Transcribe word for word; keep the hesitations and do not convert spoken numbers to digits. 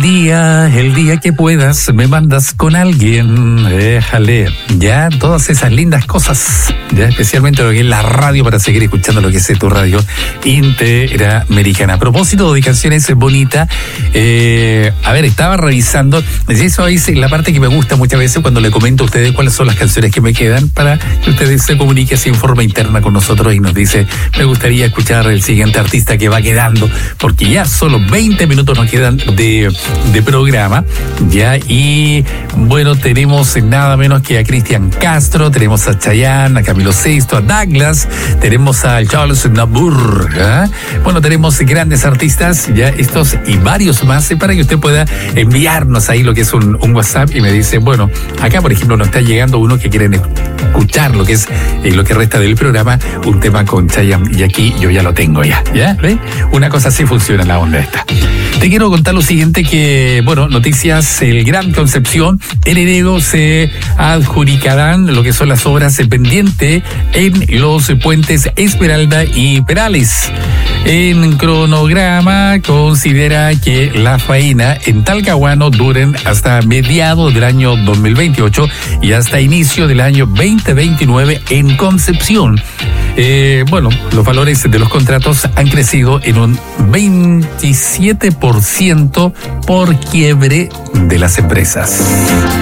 día, el día que puedas, me mandas con alguien. Déjale, ya, todas esas lindas cosas, ya, especialmente lo que es la radio, para seguir escuchando lo que es tu radio interamericana. A propósito de canciones bonitas, eh, a ver, estaba revisando, eso es la parte que me gusta muchas veces cuando le comento a ustedes cuáles son las canciones que me quedan, para que ustedes se comuniquen así en forma interna con nosotros y nos dice, me gustaría escuchar el siguiente artista que va quedando, porque ya solo veinte minutos nos quedan de, de programa, ya, y bueno, tenemos nada menos que a Cristian Castro, tenemos a Chayanne, a Camilo Sesto, a Douglas, tenemos a Charles Aznavour, ¿eh? Bueno, tenemos grandes artistas, ya, estos y varios más, para que usted pueda enviarnos ahí lo que es un, un WhatsApp y me dice, bueno, acá por ejemplo nos está llegando uno que quieren escuchar lo que es eh, lo que resta del programa, un tema con Chayanne, y aquí yo ya lo tengo ya, ¿ya? ¿Ve? Una cosa así funciona la onda esta. Te quiero contar lo siguiente, que, bueno, noticias, el Gran Concepción, el Heredo se adjudicarán lo que son las obras pendientes en los puentes Esmeralda y Perales. En cronograma considera que la faena en Talcahuano duren hasta mediados del año dos mil veintiocho y hasta inicio del año veinte veintinueve en Concepción. Eh, bueno, los valores de los contratos han crecido en un veintisiete por ciento por quiebre de las empresas.